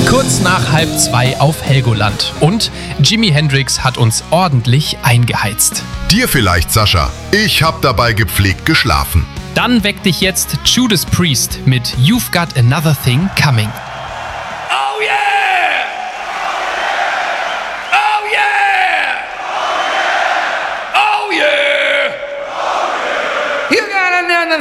Kurz nach 1:30 auf Helgoland und Jimi Hendrix hat uns ordentlich eingeheizt. Dir vielleicht, Sascha. Ich hab dabei gepflegt geschlafen. Dann weckt dich jetzt Judas Priest mit You've Got Another Thing Coming.